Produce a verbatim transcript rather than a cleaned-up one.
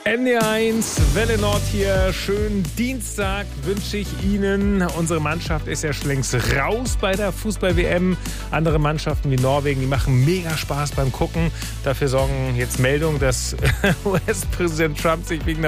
N D eins, Welle Nord hier. Schönen Dienstag wünsche ich Ihnen. Unsere Mannschaft ist ja schon längst raus bei der Fußball-W M. Andere Mannschaften wie Norwegen, die machen mega Spaß beim Gucken. Dafür sorgen jetzt Meldungen, dass U S-Präsident Trump sich wegen